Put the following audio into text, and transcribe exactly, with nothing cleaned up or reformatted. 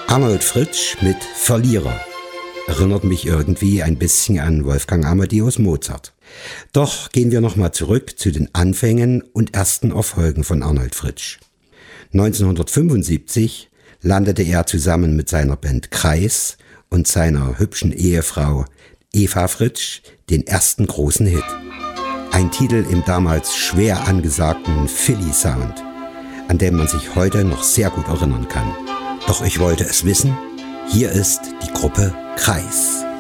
Arnold Fritsch mit Verlierer erinnert mich irgendwie ein bisschen an Wolfgang Amadeus Mozart. Doch gehen wir nochmal zurück zu den Anfängen und ersten Erfolgen von Arnold Fritsch. neunzehnhundertfünfundsiebzig landete er zusammen mit seiner Band Kreis und seiner hübschen Ehefrau Eva Fritsch den ersten großen Hit. Ein Titel im damals schwer angesagten Philly-Sound, an den man sich heute noch sehr gut erinnern kann. Doch ich wollte es wissen, hier ist die Gruppe Kreis.